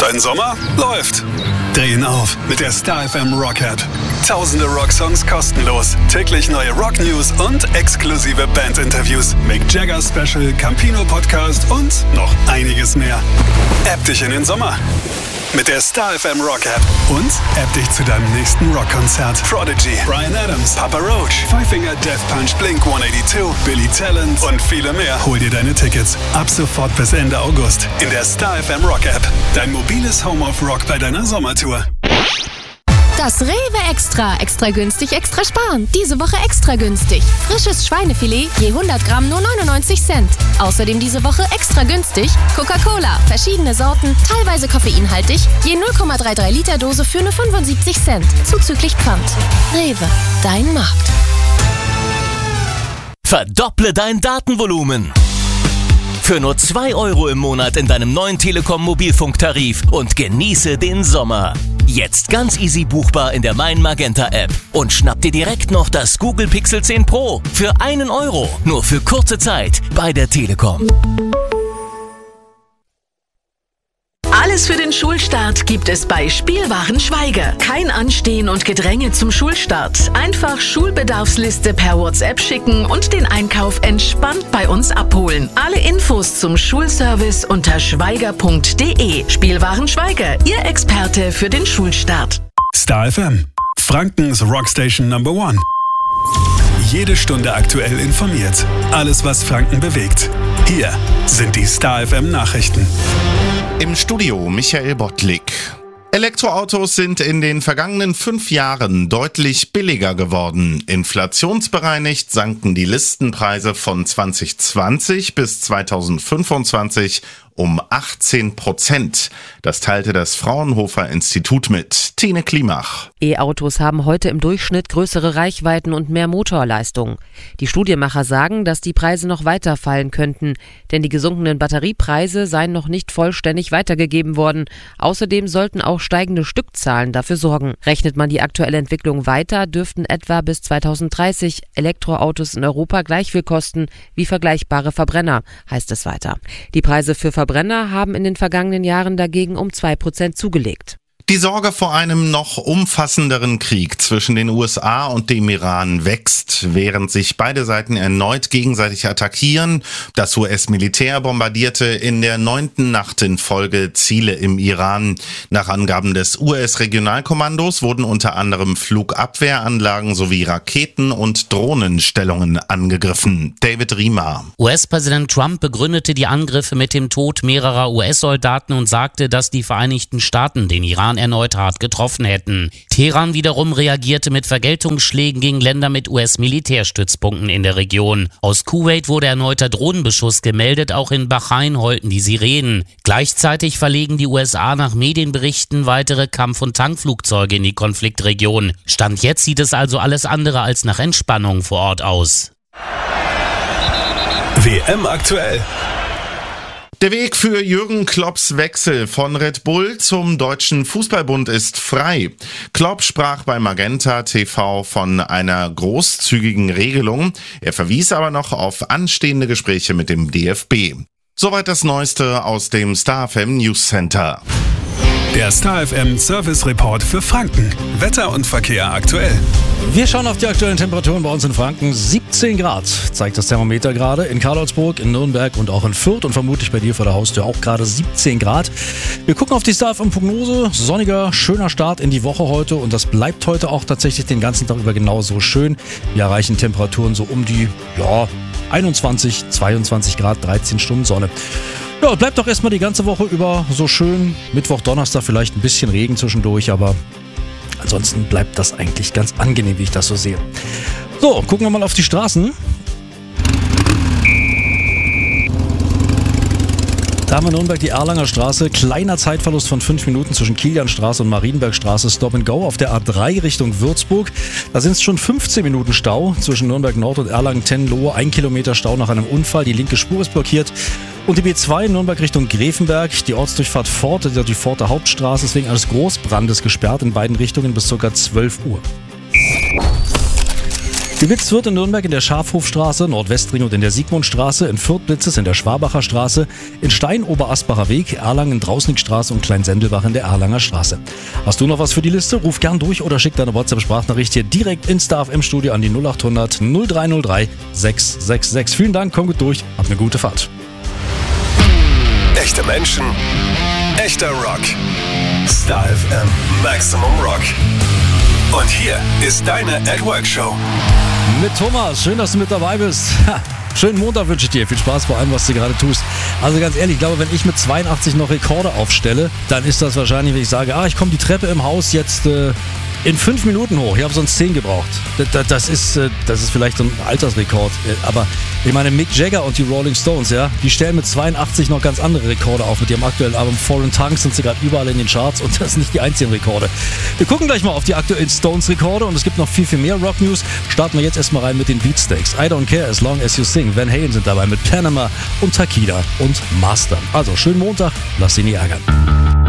Dein Sommer läuft. Drehen auf mit der Star FM Rock App. Tausende Rocksongs kostenlos. Täglich neue Rock-News und exklusive Band-Interviews. Mick Jagger Special, Campino Podcast und noch einiges mehr. App dich in den Sommer mit der Star FM Rock App. Und App dich zu deinem nächsten Rockkonzert. Prodigy, Bryan Adams, Papa Roach, Five Finger Death Punch, Blink 182, Billy Talent und viele mehr. Hol dir deine Tickets ab sofort bis Ende August in der Star FM Rock App. Dein mobiles Home of Rock bei deiner Sommertour. Das Rewe Extra. Extra günstig, extra sparen. Diese Woche extra günstig. Frisches Schweinefilet je 100 Gramm nur 99 Cent. Außerdem diese Woche extra günstig Coca-Cola. Verschiedene Sorten, teilweise koffeinhaltig. Je 0,33 Liter Dose für nur 75 Cent. Zuzüglich Pfand. Rewe, dein Markt. Verdopple dein Datenvolumen. Für nur 2 € im Monat in deinem neuen Telekom Mobilfunktarif und genieße den Sommer. Jetzt ganz easy buchbar in der Mein Magenta App und schnapp dir direkt noch das Google Pixel 10 Pro für 1 €. Nur für kurze Zeit bei der Telekom. Alles für den Schulstart gibt es bei Spielwaren Schweiger. Kein Anstehen und Gedränge zum Schulstart. Einfach Schulbedarfsliste per WhatsApp schicken und den Einkauf entspannt bei uns abholen. Alle Infos zum Schulservice unter schweiger.de. Spielwaren Schweiger, Ihr Experte für den Schulstart. Star FM, Frankens Rockstation Number 1. Jede Stunde aktuell informiert. Alles, was Franken bewegt. Hier sind die Star FM Nachrichten. Im Studio Michael Bottlik. Elektroautos sind in den vergangenen 5 Jahren deutlich billiger geworden. Inflationsbereinigt sanken die Listenpreise von 2020 bis 2025 um 18%. Das teilte das Fraunhofer Institut mit. Tine Klimach. E-Autos haben heute im Durchschnitt größere Reichweiten und mehr Motorleistung. Die Studienmacher sagen, dass die Preise noch weiter fallen könnten, denn die gesunkenen Batteriepreise seien noch nicht vollständig weitergegeben worden. Außerdem sollten auch steigende Stückzahlen dafür sorgen. Rechnet man die aktuelle Entwicklung weiter, dürften etwa bis 2030 Elektroautos in Europa gleich viel kosten wie vergleichbare Verbrenner, heißt es weiter. Die Preise für Verbrenner haben in den vergangenen Jahren dagegen um 2% zugelegt. Die Sorge vor einem noch umfassenderen Krieg zwischen den USA und dem Iran wächst, während sich beide Seiten erneut gegenseitig attackieren. Das US-Militär bombardierte in der 9. Nacht in Folge Ziele im Iran. Nach Angaben des US-Regionalkommandos wurden unter anderem Flugabwehranlagen sowie Raketen- und Drohnenstellungen angegriffen. David Riemer. US-Präsident Trump begründete die Angriffe mit dem Tod mehrerer US-Soldaten und sagte, dass die Vereinigten Staaten den Iran erneut hart getroffen hätten. Teheran wiederum reagierte mit Vergeltungsschlägen gegen Länder mit US-Militärstützpunkten in der Region. Aus Kuwait wurde erneuter Drohnenbeschuss gemeldet, auch in Bahrain heulten die Sirenen. Gleichzeitig verlegen die USA nach Medienberichten weitere Kampf- und Tankflugzeuge in die Konfliktregion. Stand jetzt sieht es also alles andere als nach Entspannung vor Ort aus. WM aktuell. Der Weg für Jürgen Klopps Wechsel von Red Bull zum Deutschen Fußballbund ist frei. Klopp sprach bei Magenta TV von einer großzügigen Regelung. Er verwies aber noch auf anstehende Gespräche mit dem DFB. Soweit das Neueste aus dem Star FM News Center. Der Star FM Service Report für Franken. Wetter und Verkehr aktuell. Wir schauen auf die aktuellen Temperaturen bei uns in Franken. 17 Grad zeigt das Thermometer gerade. In Karlsruhe, in Nürnberg und auch in Fürth und vermutlich bei dir vor der Haustür auch gerade 17 Grad. Wir gucken auf die Star FM Prognose. Sonniger, schöner Start in die Woche heute und das bleibt heute auch tatsächlich den ganzen Tag über genauso schön. Wir erreichen Temperaturen so um die 21, 22 Grad, 13 Stunden Sonne. Ja, bleibt doch erstmal die ganze Woche über so schön. Mittwoch, Donnerstag vielleicht ein bisschen Regen zwischendurch, aber ansonsten bleibt das eigentlich ganz angenehm, wie ich das so sehe. So, gucken wir mal auf die Straßen. Da haben wir Nürnberg die Erlanger Straße. Kleiner Zeitverlust von 5 Minuten zwischen Kilianstraße und Marienbergstraße. Stop and Go auf der A3 Richtung Würzburg. Da sind es schon 15 Minuten Stau zwischen Nürnberg Nord und Erlangen-Tenlohe. 1 Kilometer Stau nach einem Unfall. Die linke Spur ist blockiert. Und die B2 Nürnberg Richtung Gräfenberg. Die Ortsdurchfahrt Fort, die Forter Hauptstraße ist wegen eines Großbrandes gesperrt in beiden Richtungen bis ca. 12 Uhr. Geblitzt wird in Nürnberg in der Schafhofstraße, Nordwestring und in der Sigmundstraße, in Fürth blitzt es in der Schwabacher Straße, in Stein Oberasbacher Weg, Erlangen Drausnigstraße und Kleinsendelbach in der Erlanger Straße. Hast du noch was für die Liste? Ruf gern durch oder schick deine WhatsApp-Sprachnachricht hier direkt ins Star FM Studio an die 0800 0303 666. Vielen Dank, komm gut durch, hab eine gute Fahrt. Echte Menschen, echter Rock. Star FM Maximum Rock. Und hier ist deine At-Work-Show. Mit Thomas, schön, dass du mit dabei bist. Schönen Montag wünsche ich dir. Viel Spaß bei allem, was du gerade tust. Also ganz ehrlich, ich glaube, wenn ich mit 82 noch Rekorde aufstelle, dann ist das wahrscheinlich, wenn ich sage, ich komme die Treppe im Haus jetzt in 5 Minuten hoch. Ich habe sonst 10 gebraucht. Das ist vielleicht so ein Altersrekord. Aber ich meine, Mick Jagger und die Rolling Stones, ja, die stellen mit 82 noch ganz andere Rekorde auf. Mit ihrem aktuellen Album Foreign Tongues sind sie gerade überall in den Charts und das sind nicht die einzigen Rekorde. Wir gucken gleich mal auf die aktuellen Stones-Rekorde und es gibt noch viel, viel mehr Rock-News. Starten wir jetzt erstmal rein mit den Beatsteaks. I Don't Care As Long As You Sing. Van Halen sind dabei mit Panama und Takida und Master. Also, schönen Montag, lass dich nie ärgern.